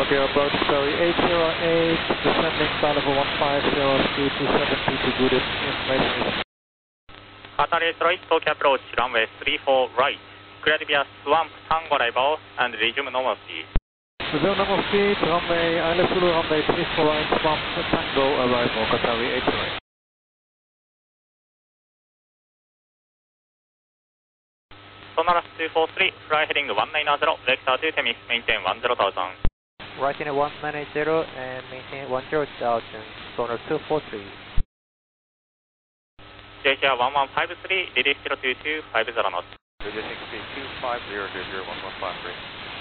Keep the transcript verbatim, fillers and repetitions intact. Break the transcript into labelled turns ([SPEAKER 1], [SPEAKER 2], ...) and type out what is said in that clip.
[SPEAKER 1] Tokyo approach, Tower eight zero eight, descending flight level one five zero, speed two seventy to good information.
[SPEAKER 2] Qatar Airways Tokyo approach, runway three four right, clear to via Swamp Tango arrival and resume normal speed.
[SPEAKER 1] Resume normal speed, runway, Isla Zulu, runway three four right, Swamp Tango arrival, Qatar eight zero eight.
[SPEAKER 2] Sonaras two four three, fly heading one nine zero, vector to Temis, maintain one zero thousand.
[SPEAKER 3] Rising at one nine zero and maintain one zero thousand, Sonar two four three.
[SPEAKER 2] J K R one one five three, release zero two two five zero knots.
[SPEAKER 4] Reducing speed two five zero zero one one five three.